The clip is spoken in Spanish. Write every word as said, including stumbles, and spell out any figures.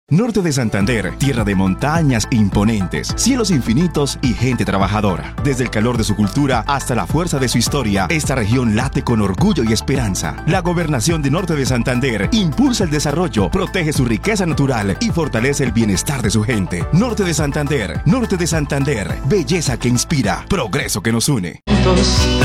Norte de Santander, tierra de montañas imponentes, cielos infinitos y gente trabajadora. Desde el calor de su cultura hasta la fuerza de su historia, esta región late con orgullo y esperanza. La gobernación de Norte de Santander impulsa el desarrollo, protege su riqueza natural y fortalece el bienestar de su gente. Norte de Santander, Norte de Santander, belleza que inspira, progreso que nos une. Juntos